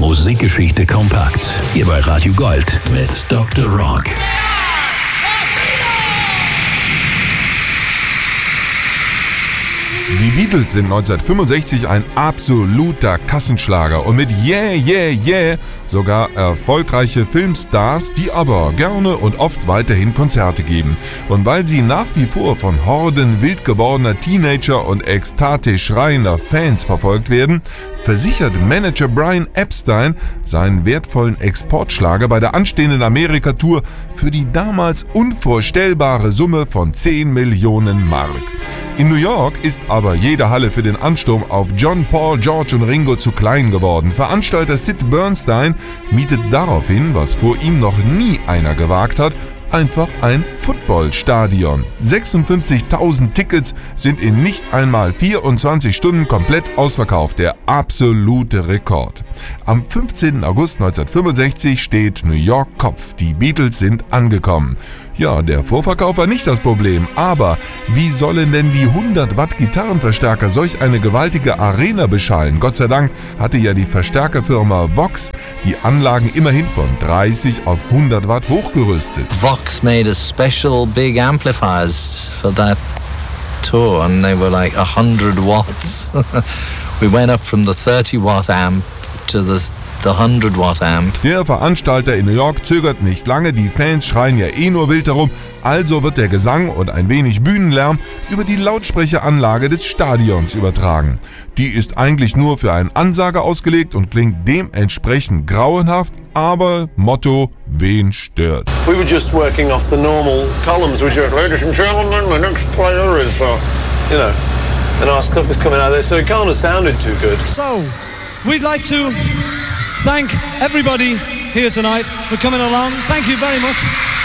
Musikgeschichte kompakt. Hier bei Radio Gold mit Dr. Rock. Die Beatles sind 1965 ein absoluter Kassenschlager und mit Yeah, Yeah, Yeah sogar erfolgreiche Filmstars, die aber gerne und oft weiterhin Konzerte geben. Und weil sie nach wie vor von Horden wild gewordener Teenager und ekstatisch schreiender Fans verfolgt werden, versichert Manager Brian Epstein seinen wertvollen Exportschlager bei der anstehenden Amerika-Tour für die damals unvorstellbare Summe von 10 Millionen Mark. In New York ist aber jede Halle für den Ansturm auf John, Paul, George und Ringo zu klein geworden. Veranstalter Sid Bernstein mietet daraufhin, was vor ihm noch nie einer gewagt hat, einfach ein Footballstadion. 56.000 Tickets sind in nicht einmal 24 Stunden komplett ausverkauft, der absolute Rekord. Am 15. August 1965 steht New York Kopf, die Beatles sind angekommen. Ja, der Vorverkauf war nicht das Problem, aber wie sollen denn die 100 Watt Gitarrenverstärker solch eine gewaltige Arena beschallen? Gott sei Dank hatte ja die Verstärkerfirma Vox die Anlagen immerhin von 30 auf 100 Watt hochgerüstet. Vox made a special big amplifiers for that tour and they were like 100 watts. We went up from the 30 watt amp to the 100 Watt Amp. Der Veranstalter in New York zögert nicht lange, die Fans schreien ja eh nur wild herum, also wird der Gesang und ein wenig Bühnenlärm über die Lautsprecheranlage des Stadions übertragen. Die ist eigentlich nur für einen Ansager ausgelegt und klingt dementsprechend grauenhaft, aber Motto, wen stört's? We were just working off the normal columns, which are, ladies and gentlemen, the next player is, and our stuff is coming out there, so it kind of sounded too good. So, we'd like to thank everybody here tonight for coming along. Thank you very much.